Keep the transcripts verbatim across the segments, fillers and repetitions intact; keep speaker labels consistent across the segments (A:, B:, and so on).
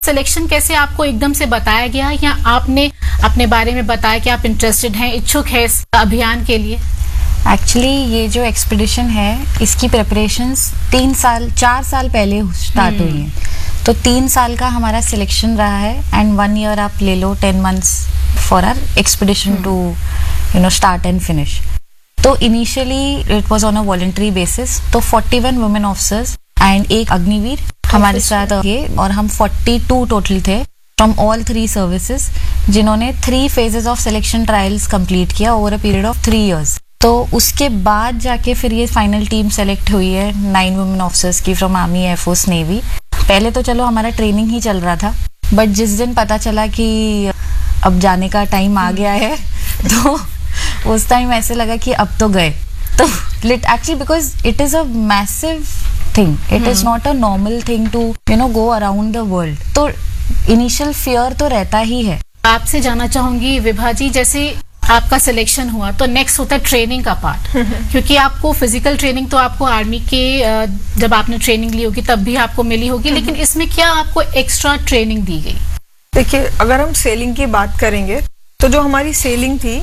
A: Selection कैसे आपको एकदम से बताया गया या आपने अपने बारे में बताया कि आप इंटरेस्टेड हैं, इच्छुक हैं इस अभियान के लिए?
B: एक्चुअली ये जो एक्सपीडिशन है इसकी प्रिपरेशंस तीन साल चार साल पहले स्टार्ट हुई हैं, तो तीन साल का हमारा सिलेक्शन रहा है एंड वन ईयर आप ले लो ten months for are expedition to you know start and finish. तो initially it was on a voluntary basis, तो forty one women officers and एक अग्निवीर हमारे साथ ये, और हम फोर्टी टू टोटल थे फ्रॉम ऑल थ्री सर्विसेज, जिन्होंने three phases of selection trials complete किया over a period of three years. तो उसके बाद जाके फिर ये फाइनल टीम सेलेक्ट हुई है नाइन वुमेन ऑफिसर्स की फ्रॉम आर्मी, एयरफोर्स, नेवी। पहले तो चलो हमारा ट्रेनिंग ही चल रहा था, बट जिस दिन पता चला कि अब जाने का टाइम आ गया है तो उस टाइम ऐसे लगा कि अब तो गए। तो lit actually because it is a massive thing, it is not a normal thing to you know go around the world, तो इनिशियल फियर तो रहता ही है।
A: आपसे जानना चाहूंगी विभा जी, जैसे आपका सिलेक्शन हुआ तो नेक्स्ट होता है ट्रेनिंग का पार्ट, क्योंकि आपको फिजिकल ट्रेनिंग तो आपको आर्मी के जब आपने ट्रेनिंग ली होगी तब भी आपको मिली होगी, लेकिन इसमें क्या आपको एक्स्ट्रा ट्रेनिंग दी गई?
C: देखिए, अगर हम सेलिंग की बात करेंगे तो जो हमारी सेलिंग थी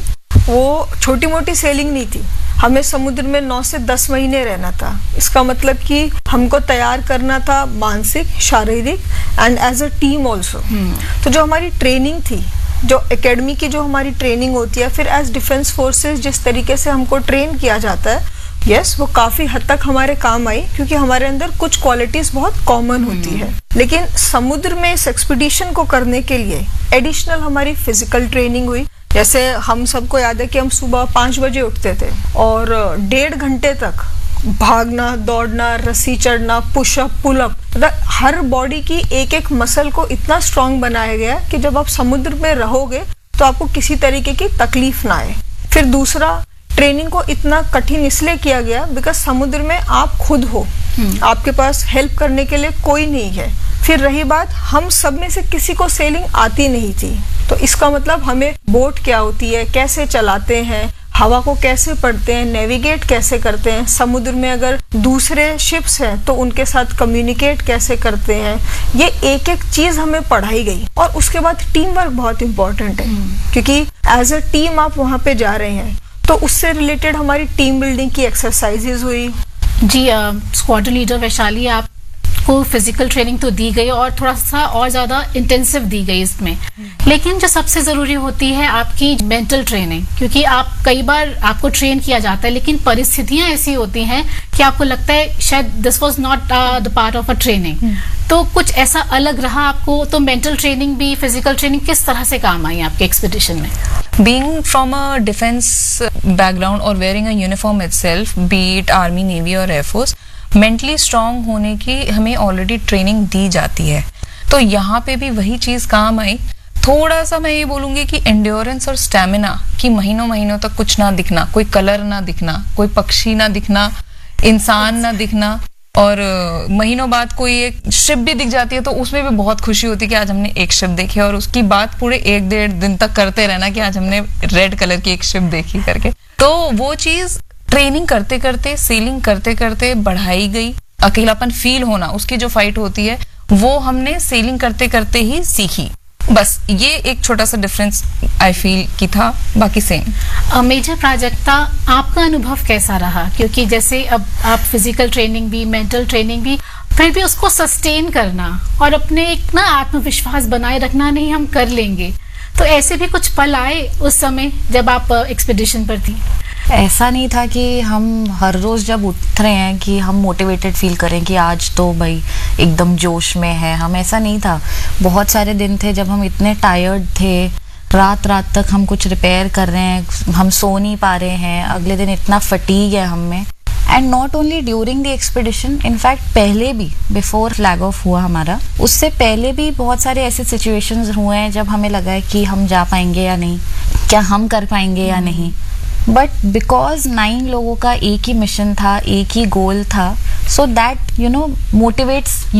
C: वो छोटी मोटी सेलिंग नहीं थी। हमें समुद्र में नौ से दस महीने रहना था। इसका मतलब कि हमको तैयार करना था मानसिक, शारीरिक and as a team also. तो जो हमारी ट्रेनिंग थी, जो एकेडमी की जो हमारी ट्रेनिंग होती है, फिर एज डिफेंस फोर्सेस जिस तरीके से हमको ट्रेन किया जाता है, यस yes, वो काफी हद तक हमारे काम आई, क्योंकि हमारे अंदर कुछ क्वालिटीज बहुत कॉमन होती है। लेकिन समुद्र में इस एक्सपीडिशन को करने के लिए एडिशनल हमारी फिजिकल ट्रेनिंग हुई। जैसे हम सबको याद है कि हम सुबह पाँच बजे उठते थे और डेढ़ घंटे तक भागना, दौड़ना, रस्सी चढ़ना, पुशअप, पुलअप, मतलब हर बॉडी की एक एक मसल को इतना स्ट्रांग बनाया गया कि जब आप समुद्र में रहोगे तो आपको किसी तरीके की तकलीफ ना आए। फिर दूसरा, ट्रेनिंग को इतना कठिन इसलिए किया गया बिकॉज समुद्र में आप खुद हो, आपके पास हेल्प करने के लिए कोई नहीं है। फिर रही बात, हम सब में से किसी को सेलिंग आती नहीं थी, तो इसका मतलब हमें बोट क्या होती है, कैसे चलाते हैं, हवा को कैसे पढ़ते हैं, नेविगेट कैसे करते हैं, समुद्र में अगर दूसरे शिप्स हैं तो उनके साथ कम्युनिकेट कैसे करते हैं, ये एक एक चीज हमें पढ़ाई गई। और उसके बाद टीम वर्क बहुत इंपॉर्टेंट है, क्योंकि एज अ टीम आप वहां पे जा रहे हैं, तो उससे रिलेटेड हमारी टीम बिल्डिंग की एक्सरसाइजेज हुई।
A: जी, स्क्वाड्रन लीडर वैशाली, आप को फिजिकल ट्रेनिंग तो दी गई और थोड़ा सा और ज्यादा इंटेंसिव दी गई इसमें, लेकिन जो सबसे जरूरी होती है आपकी मेंटल ट्रेनिंग, क्योंकि आप कई बार आपको ट्रेन किया जाता है लेकिन परिस्थितियां ऐसी होती हैं कि आपको लगता है शायद this was not the part of a training, तो कुछ ऐसा अलग रहा आपको? तो मेंटल ट्रेनिंग भी, फिजिकल ट्रेनिंग किस तरह से काम आई आपके एक्सपीडिशन में?
D: Being from a defense background or wearing a uniform itself, be it army, navy or air force, mentally strong होने की हमें ऑलरेडी ट्रेनिंग दी जाती है। तो यहाँ पे भी वही चीज काम आई। थोड़ा सा मैं ये बोलूंगी कि एंड्योरेंस और स्टैमिना, कि महीनों महीनों तक कुछ ना दिखना, कोई कलर ना दिखना, कोई पक्षी ना दिखना, इंसान ना दिखना, और महीनों बाद कोई एक शिप भी दिख जाती है तो उसमें भी बहुत खुशी होती है कि आज हमने एक शिप देखी, और उसकी बात पूरे एक डेढ़ दिन तक करते रहना कि आज हमने रेड कलर की एक शिप देखी करके। तो वो चीज ट्रेनिंग करते करते, सेलिंग करते करते बढ़ाई गई। अकेलापन फील होना, उसकी जो फाइट होती है वो हमने सेलिंग करते करते ही सीखी। बस ये एक छोटा सा डिफरेंस आई फील की था, बाकी सेम।
A: मेजर प्राजक्ता, आपका अनुभव कैसा रहा? क्योंकि जैसे अब आप फिजिकल ट्रेनिंग भी, मेंटल ट्रेनिंग भी, फिर भी उसको सस्टेन करना और अपने एक ना आत्मविश्वास बनाए रखना, नहीं हम कर लेंगे, तो ऐसे भी कुछ पल आए उस समय जब आप एक्सपीडिशन पर थी?
B: ऐसा नहीं था कि हम हर रोज जब उठ रहे हैं कि हम मोटिवेटेड फील करें कि आज तो भाई एकदम जोश में है हम, ऐसा नहीं था। बहुत सारे दिन थे जब हम इतने टायर्ड थे, रात रात तक हम कुछ रिपेयर कर रहे हैं, हम सो नहीं पा रहे हैं, अगले दिन इतना फटीग है हम में। And not only during the expedition, in fact पहले भी, बिफोर फ्लैग ऑफ हुआ हमारा, उससे पहले भी बहुत सारे ऐसे सिचुएशंस हुए हैं जब हमें लगा है कि हम जा पाएंगे या नहीं, क्या हम कर पाएंगे या नहीं। बट बिकॉज नाइन लोगों का एक ही मिशन था, एक ही गोल था, so that you know motivates you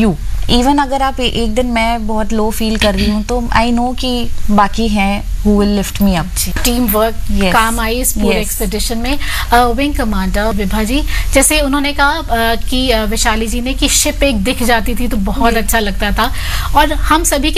B: even अगर आप ए- एक दिन मैं बहुत लो फील कर रही हूँ तो आई नो कि बाकी हैं who will lift me up.
A: Team work
B: Yes.
A: काम आई इस पूरे
B: Yes.
A: एक्सपेडिशन में। विंग कमांडर विभा जी, जैसे उन्होंने कहा अ, कि अ, वैशाली जी ने कि शिप एक दिख जाती थी तो बहुत अच्छा लगता था, और हम सभी